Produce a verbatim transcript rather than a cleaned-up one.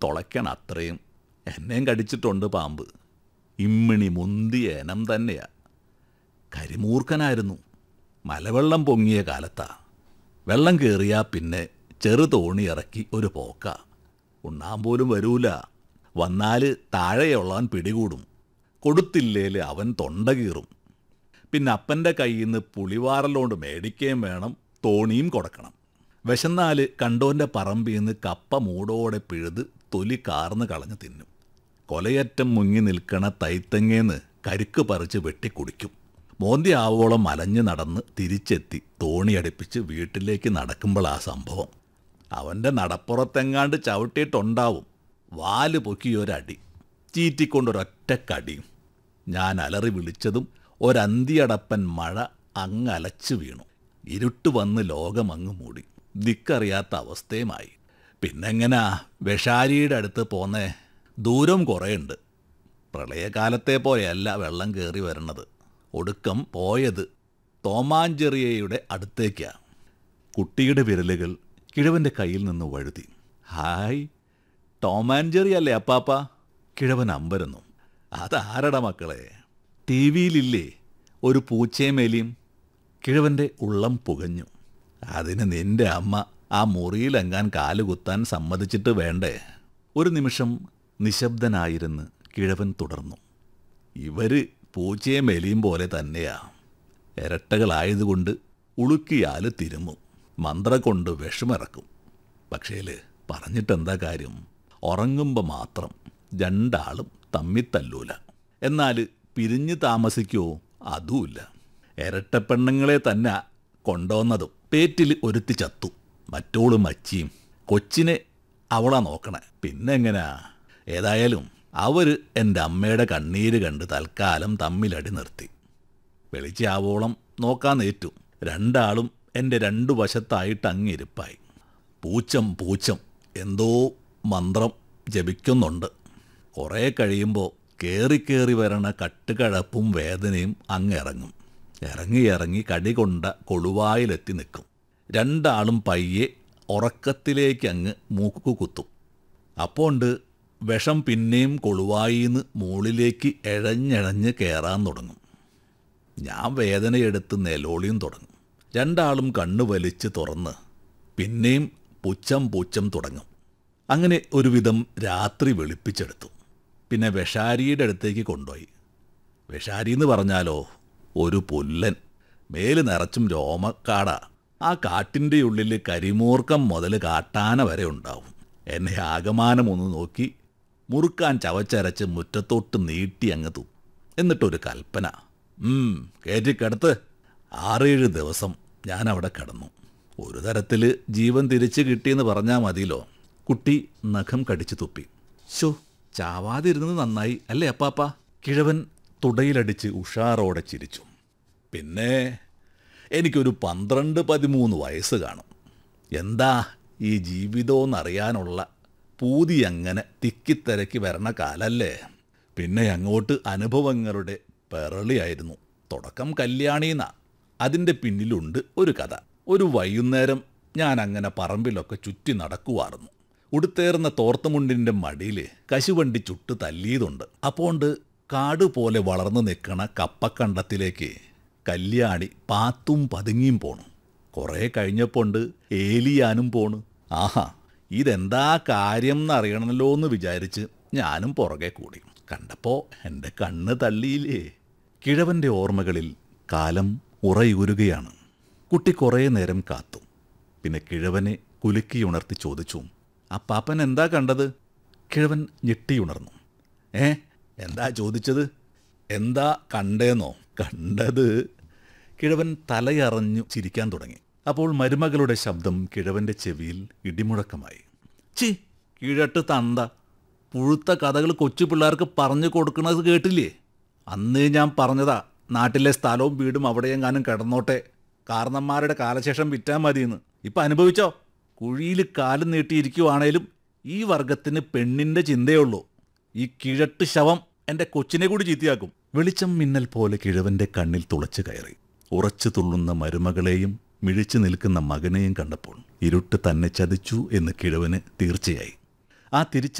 തുളയ്ക്കണം അത്രയും. എന്നെയും കടിച്ചിട്ടുണ്ട് പാമ്പ്. ഇമ്മിണി മുന്തിയ ഇനം തന്നെയാ. കരിമൂർഖനായിരുന്നു. മലവെള്ളം പൊങ്ങിയ കാലത്താ. വെള്ളം കയറിയാൽ പിന്നെ ചെറു തോണി ഇറക്കി ഒരു പോക്ക. ഉണ്ണാൻ പോലും വരൂല. വന്നാൽ താഴെയുള്ളവൻ പിടികൂടും. കൊടുത്തില്ലേൽ അവൻ തൊണ്ട കീറും. പിന്നെ അപ്പൻ്റെ കയ്യിൽ നിന്ന് പുളിവാറലോണ്ട് മേടിക്കുകയും വേണം, തോണിയും കൊടുക്കണം. വിശന്നാൽ കണ്ടോൻ്റെ പറമ്പിൽ നിന്ന് കപ്പ മൂടോടെ പിഴുത് തൊലി കാർന്ന് കളഞ്ഞ് തിന്നും. കൊലയറ്റം മുങ്ങി നിൽക്കണ തൈത്തങ്ങേന്ന് കരിക്ക് പറിച്ച് വെട്ടിക്കുടിക്കും. മോന്തി ആവോളം മലഞ്ഞ് നടന്ന് തിരിച്ചെത്തി തോണിയടുപ്പിച്ച് വീട്ടിലേക്ക് നടക്കുമ്പോഴാ സംഭവം. അവൻ്റെ നടപ്പുറത്തെങ്ങാണ്ട് ചവിട്ടിയിട്ടുണ്ടാവും. വാല് പൊക്കിയൊരടി, ചീറ്റിക്കൊണ്ടൊരൊറ്റക്കടിയും. ഞാൻ അലറി വിളിച്ചതും ഒരന്തിയടപ്പൻ മഴ അങ്ങലച്ചു വീണു. ഇരുട്ട് വന്ന് ലോകമങ്ങ് മൂടി. ദിക്കറിയാത്ത അവസ്ഥയുമായി. പിന്നെങ്ങനാ വെഷാരിയുടെ അടുത്ത് പോന്നേ? ദൂരം കുറേയുണ്ട്. പ്രളയകാലത്തെ പോലെയല്ല വെള്ളം കയറി വരണത്. ഒടുക്കം പോയത് തോമാഞ്ചെറിയയുടെ അടുത്തേക്കാണ്. കുട്ടിയുടെ വിരലുകൾ കിഴവൻ്റെ കയ്യിൽ നിന്ന് വഴുതി. ഹായ്, ടോമാഞ്ചെറി അല്ലേ അപ്പാപ്പ? കിഴവൻ അമ്പരന്നു. അതാരട മക്കളെ? ടി വിയിലില്ലേ ഒരു പൂച്ചയും എലിയും? കിഴവൻ്റെ ഉള്ളം പുകഞ്ഞു. അതിന് നിന്റെ അമ്മ ആ മുറിയിലെങ്ങാൻ കാലുകുത്താൻ സമ്മതിച്ചിട്ട് വേണ്ടേ? ഒരു നിമിഷം നിശബ്ദനായിരുന്ന് കിഴവൻ തുടർന്നു. ഇവർ പൂച്ചയും എലിയും പോലെ തന്നെയാ. ഇരട്ടകളായതുകൊണ്ട് ഉളുക്കിയാൽ തിരുമും, മന്ത്ര കൊണ്ട് വിഷമിറക്കും. പക്ഷേൽ പറഞ്ഞിട്ടെന്താ കാര്യം? ഉറങ്ങുമ്പോൾ മാത്രം രണ്ടാളും തമ്മിത്തല്ലൂല. എന്നാൽ പിരിഞ്ഞ് താമസിക്കുമോ? അതുമില്ല. ഇരട്ടപ്പെണ്ണുങ്ങളെ തന്നെ കൊണ്ടുവന്നതും പേറ്റിൽ ഒരുത്തി ചത്തു. മറ്റോള് മച്ചിയും. കൊച്ചിനെ അവളാ നോക്കണേ. പിന്നെങ്ങനാ? ഏതായാലും അവർ എൻ്റെ അമ്മയുടെ കണ്ണീര് കണ്ട് തൽക്കാലം തമ്മിലടി നിർത്തി. വെളിച്ചാവോളം നോക്കാൻ നേറ്റു. രണ്ടാളും എൻ്റെ രണ്ടു വശത്തായിട്ട് അങ്ങിരിപ്പായി. പൂച്ചം പൂച്ചം എന്തോ മന്ത്രം ജപിക്കുന്നുണ്ട്. കുറേ കഴിയുമ്പോൾ കയറി കയറി വരണ കട്ടുകഴപ്പും വേദനയും അങ്ങിറങ്ങും. ഇറങ്ങി ഇറങ്ങി കടി കൊണ്ട കൊളുവായിലെത്തി നിൽക്കും. രണ്ടാളും പയ്യെ ഉറക്കത്തിലേക്കങ്ങ് മൂക്കു കുത്തും. അപ്പോണ്ട് വിഷം പിന്നെയും കൊളുവായിന്ന് മുകളിലേക്ക് എഴഞ്ഞെഴഞ്ഞ് കയറാൻ തുടങ്ങും. ഞാൻ വേദനയെടുത്ത് നെലോളിയും തുടങ്ങും. രണ്ടാളും കണ്ണു വലിച്ച് തുറന്ന് പിന്നെയും പുച്ഛം പുച്ഛം തുടങ്ങും. അങ്ങനെ ഒരുവിധം രാത്രി വെളുപ്പിച്ചെടുത്തു. പിന്നെ വെഷാരിയുടെ അടുത്തേക്ക് കൊണ്ടുപോയി. വെഷാരിന്ന് പറഞ്ഞാലോ ഒരു പുല്ലൻ. മേല് നിറച്ചും രോമക്കാട. ആ കാട്ടിൻ്റെ ഉള്ളിൽ കരിമൂർക്കം മുതൽ കാട്ടാന വരെ ഉണ്ടാവും. എന്നെ ആകമാനം ഒന്ന് നോക്കി മുറുക്കാൻ ചവച്ചരച്ച് മുറ്റത്തോട്ട് നീട്ടി അങ്ങ് തു. എന്നിട്ടൊരു കൽപ്പന. ഉം കയറ്റിക്കടുത്ത്. ആറേഴ് ദിവസം ഞാൻ അവിടെ കിടന്നു. ഒരു തരത്തിൽ ജീവൻ തിരിച്ച് കിട്ടിയെന്ന് പറഞ്ഞാൽ മതിയല്ലോ. കുട്ടി നഖം കടിച്ചു തുപ്പി. ശോ, ചാവാതിരുന്നത് നന്നായി അല്ലേ അപ്പാപ്പ? കിഴവൻ തുടയിലടിച്ച് ഉഷാറോടെ ചിരിച്ചു. പിന്നെ എനിക്കൊരു പന്ത്രണ്ട് പതിമൂന്ന് വയസ്സ് കാണും. എന്താ ഈ ജീവിതമെന്നറിയാനുള്ള പൂതി അങ്ങനെ തിക്കിത്തിരക്കി വരണ കാലല്ലേ. പിന്നെ അങ്ങോട്ട് അനുഭവങ്ങളുടെ പെറളിയായിരുന്നു. തുടക്കം കല്യാണീന്നാ. അതിൻ്റെ പിന്നിലുണ്ട് ഒരു കഥ. ഒരു വൈകുന്നേരം ഞാൻ അങ്ങനെ പറമ്പിലൊക്കെ ചുറ്റി നടക്കുവായിരുന്നു. ഉടുത്തേർന്ന തോർത്തുമുണ്ടിൻ്റെ മടിയിൽ കശുവണ്ടി ചുട്ട് തല്ലിയതുണ്ട്. അപ്പോണ്ട് കാട് പോലെ വളർന്നു നിൽക്കണ കപ്പക്കണ്ടത്തിലേക്ക് കല്യാണി പാത്തും പതുങ്ങിയും പോണു. കുറേ കഴിഞ്ഞപ്പോണ്ട് ഏലിയാനും പോണു. ആഹാ, ഇതെന്താ കാര്യം എന്നറിയണമല്ലോ എന്ന് വിചാരിച്ച് ഞാനും പുറകെ കൂടി. കണ്ടപ്പോൾ എൻ്റെ കണ്ണ് തള്ളിയില്ലേ. കിഴവൻ്റെ ഓർമ്മകളിൽ കാലം ഉറയൂരുകയാണ്. കുട്ടി കുറേ നേരം കാത്തു. പിന്നെ കിഴവനെ കുലുക്കിയുണർത്തി ചോദിച്ചു, അപ്പാപ്പൻ എന്താ കണ്ടത്? കിഴവൻ ഞെട്ടിയുണർന്നു. ഏ എന്താ ചോദിച്ചത്? എന്താ കണ്ടേന്നോ? കണ്ടത്? കിഴവൻ തലയറഞ്ഞു ചിരിക്കാൻ തുടങ്ങി. അപ്പോൾ മരുമകളുടെ ശബ്ദം കിഴവൻ്റെ ചെവിയിൽ ഇടിമുഴക്കമായി. ചി കിഴട്ട് തന്ത, പുഴുത്ത കഥകൾ കൊച്ചു പിള്ളേർക്ക് പറഞ്ഞു കൊടുക്കുന്നത് കേട്ടില്ലേ? അന്നേ ഞാൻ പറഞ്ഞതാ, നാട്ടിലെ സ്ഥലവും വീടും അവിടെയെങ്ങാനും കിടന്നോട്ടെ, കാരണന്മാരുടെ കാലശേഷം വിറ്റാൽ മതിയെന്ന്. ഇപ്പം അനുഭവിച്ചോ? കുഴിയിൽ കാലും നീട്ടിയിരിക്കുവാണേലും ഈ വർഗത്തിന് പെണ്ണിൻ്റെ ചിന്തയുള്ളൂ. ഈ കിഴട്ട് ശവം എൻ്റെ കൊച്ചിനെ കൂടി ചീത്തയാക്കും. വെളിച്ചം മിന്നൽ പോലെ കിഴവൻ്റെ കണ്ണിൽ തുളച്ചു കയറി. ഉറച്ചു തുള്ളുന്ന മരുമകളെയും മിഴിച്ചു നിൽക്കുന്ന മകനെയും കണ്ടപ്പോൾ ഇരുട്ട് തന്നെ ചതിച്ചു എന്ന് കിഴവന് തീർച്ചയായി. ആ തിരിച്ച